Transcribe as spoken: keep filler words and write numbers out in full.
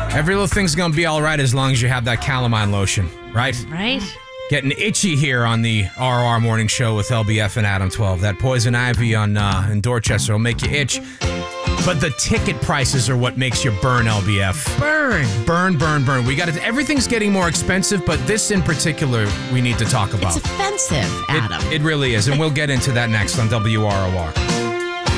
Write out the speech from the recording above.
Every little thing's gonna be all right as long as you have that calamine lotion, right? Right? Getting itchy here on the R R Morning Show with L B F and Adam twelve. That poison ivy on uh, in Dorchester will make you itch. But the ticket prices are what makes you burn, L B F. Burn. Burn, burn, burn. We got it. Everything's getting more expensive, but this in particular we need to talk about. It's offensive, Adam. It, it really is, and we'll get into that next on W R O R.